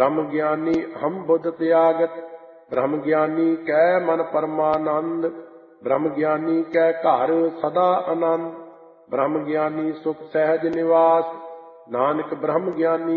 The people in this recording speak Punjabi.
ਬ੍ਰਹਮ ਗਿਆਨੀ ਹਮ ਬੁੱਧ ਤਿਆਗਤ। ਬ੍ਰਹਮ ਗਿਆਨੀ ਕੈ ਮਨ ਪਰਮਾਨੰਦ। ਬ੍ਰਹਮ ਗਿਆਨੀ ਕੈ ਘਰ ਸਦਾ ਆਨੰਦ। ਬ੍ਰਹਮ ਗਿਆਨੀ ਸੁਖ ਸਹਿਜ ਨਿਵਾਸ। ਨਾਨਕ ਬ੍ਰਹਮ ਗਿਆਨੀ